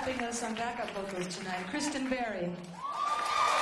helping us on backup vocals tonight, Kristen Berry.